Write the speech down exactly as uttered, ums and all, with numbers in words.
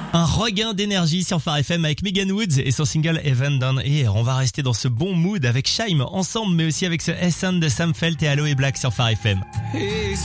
Un regain d'énergie sur Phare F M avec Megan Woods et son single Even Down Here. On va rester dans ce bon mood avec Shaim ensemble, mais aussi avec ce S N de Sam Felt et Aloe Black sur Phare F M.